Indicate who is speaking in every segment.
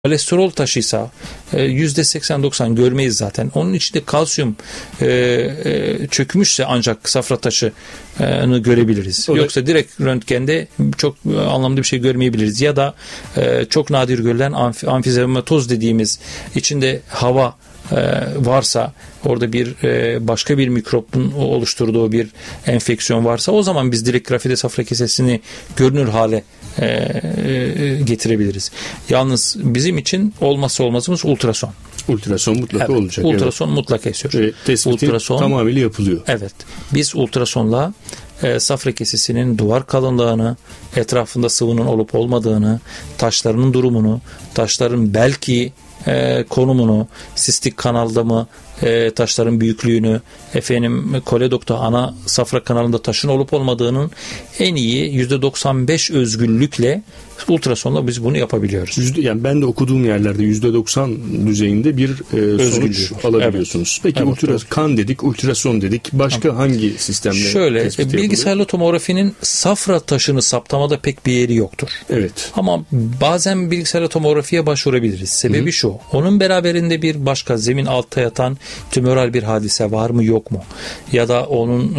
Speaker 1: kolesterol taşıysa %80-90 görmeyiz zaten. Onun içinde kalsiyum çökmüşse ancak safra taşını görebiliriz.
Speaker 2: Evet.
Speaker 1: Yoksa direkt röntgende çok anlamlı bir şey görmeyebiliriz. Ya da çok nadir görülen amfizematoz dediğimiz, içinde hava varsa, orada bir başka bir mikropun oluşturduğu bir enfeksiyon varsa, o zaman biz direkt grafide safra kesesini görünür hale getirebiliriz. Yalnız bizim için olmazsa olmazımız ultrason.
Speaker 2: Ultrason mutlaka olacak.
Speaker 1: Ultrason mutlaka istiyor.
Speaker 2: Tespiti tamamıyla yapılıyor.
Speaker 1: Evet. Biz ultrasonla safra kesesinin duvar kalınlığını, etrafında sıvının olup olmadığını, taşlarının durumunu, taşların belki konumunu, sistik kanalda mı taşların büyüklüğünü, koledokta ana safra kanalında taşın olup olmadığının en iyi %95 özgürlükle ultrasonla biz bunu yapabiliyoruz.
Speaker 2: Yani ben de okuduğum yerlerde %90 düzeyinde bir sonuç alabiliyorsunuz.
Speaker 1: Evet.
Speaker 2: Peki kan dedik, ultrason dedik. Başka hangi sistemle
Speaker 1: şöyle,
Speaker 2: tespit yapılıyor?
Speaker 1: bilgisayarlı tomografinin safra taşını saptamada pek bir yeri yoktur.
Speaker 2: Evet.
Speaker 1: Ama bazen bilgisayarlı tomografiye başvurabiliriz. Sebebi şu: onun beraberinde bir başka zemin altta yatan tümöral bir hadise var mı yok mu? Ya da onun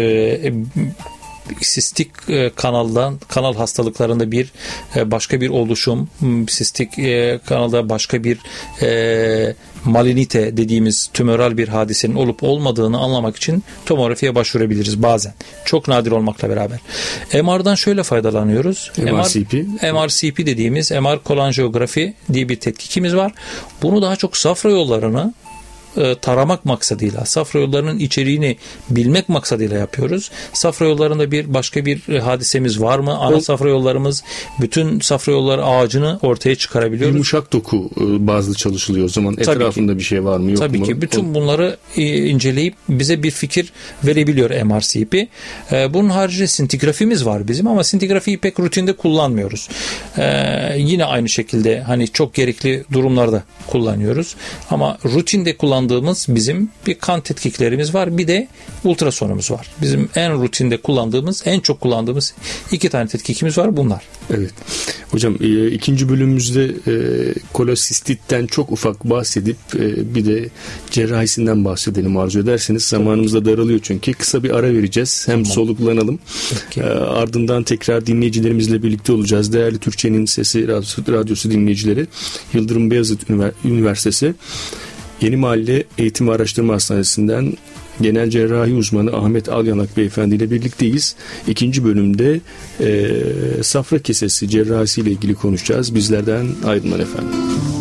Speaker 1: sistik kanal hastalıklarında bir başka bir oluşum, sistik kanalda başka bir malinite dediğimiz tümöral bir hadisenin olup olmadığını anlamak için tomografiye başvurabiliriz bazen. Çok nadir olmakla beraber. MR'dan şöyle faydalanıyoruz. MRCP dediğimiz MR kolanjiyografi diye bir tetkikimiz var. Bunu daha çok safra yollarını taramak maksadıyla, safra yollarının içeriğini bilmek maksadıyla yapıyoruz. Safra yollarında başka bir hadisemiz var mı? Ana safra yollarımız, bütün safra yolları ağacını ortaya çıkarabiliyoruz.
Speaker 2: Yumuşak doku bazlı çalışılıyor o zaman. Etrafında bir şey var mı yok mu?
Speaker 1: Tabii ki. Bütün bunları inceleyip bize bir fikir verebiliyor MRCP. Bunun haricinde sintigrafimiz var bizim, ama sintigrafiyi pek rutinde kullanmıyoruz. Yine aynı şekilde hani çok gerekli durumlarda kullanıyoruz. Ama rutinde kullandığımız bizim bir kan tetkiklerimiz var. Bir de ultrasonumuz var. Bizim en rutinde kullandığımız, en çok kullandığımız 2 tane tetkikimiz var bunlar.
Speaker 2: Evet. Hocam ikinci bölümümüzde kolosistitten çok ufak bahsedip bir de cerrahisinden bahsedelim arzu ederseniz. Zamanımız da daralıyor çünkü. Kısa bir ara vereceğiz. Hem soluklanalım. Ardından tekrar dinleyicilerimizle birlikte olacağız. Değerli Türkçenin Sesi Radyosu dinleyicileri, Yıldırım Beyazıt Üniversitesi Yeni Mahalle Eğitim ve Araştırma Hastanesi'nden genel cerrahi uzmanı Ahmet Alyanak Beyefendi ile birlikteyiz. İkinci bölümde safra kesesi cerrahisi ile ilgili konuşacağız. Bizlerden ayrılmayın efendim.